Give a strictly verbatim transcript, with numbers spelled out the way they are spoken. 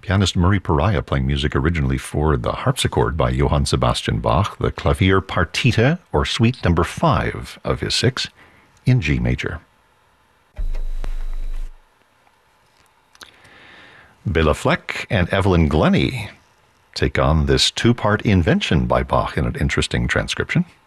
Pianist Murray Pariah playing music originally for the harpsichord by Johann Sebastian Bach, the Clavier Partita, or Suite number five of his six, in G major. Bela Fleck and Evelyn Glennie take on this two-part invention by Bach in an interesting transcription.